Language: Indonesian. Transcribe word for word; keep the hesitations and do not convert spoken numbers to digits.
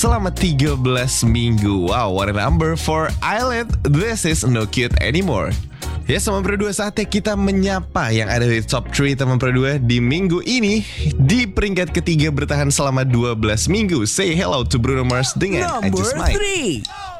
selama tiga belas minggu. Wow, what a number for Island. This is no cute anymore. Ya, teman Pro dua, saatnya kita menyapa yang ada di top tiga teman Pro dua di minggu ini. Di peringkat ketiga bertahan selama dua belas minggu. Say hello to Bruno Mars dengan I Number Just Might. three.